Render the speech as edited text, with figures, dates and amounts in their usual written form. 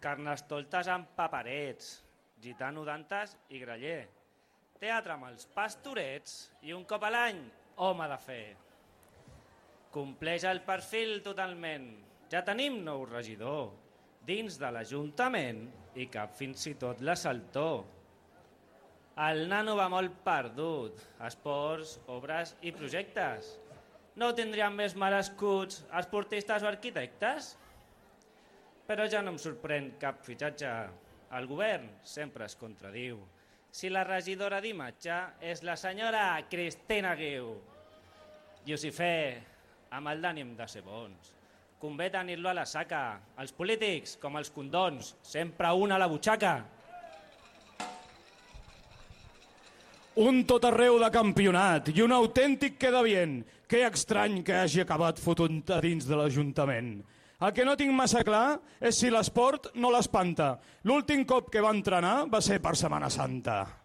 carnestoltes amb paperets, gitano d'antes i graller, teatre amb els pastorets i un cop a l'any, home de fe. Compleix el perfil totalment. Ja tenim nou regidor dins de l'Ajuntament i cap fins i tot l'assaltó. El nano va molt perdut, esports, obres i projectes. No tindrien més merescuts esportistes o arquitectes? Però ja no em sorprèn cap fitxatge. El govern sempre es contradiu. Si la regidora d'imatge és la senyora Cristina Guiu. I us hi fe, amb el d'ànim de ser bons. Convé tenir-lo a la saca. Els polítics, com els condons, sempre un a la butxaca. Un tot arreu de campionat i un autèntic queda bien. Que estrany que hagi acabat fotent a dins de l'Ajuntament. El que no tinc massa clar és si l'esport no l'espanta. L'últim cop que va entrenar va ser per Setmana Santa.